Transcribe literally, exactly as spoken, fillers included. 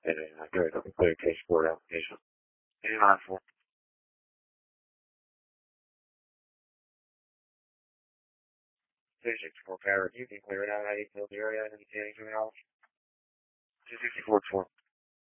And then I go to complete a case board application. eight nine four. two sixty-four power. You can clear it out. I eight zero. Anything else? two sixty-four four.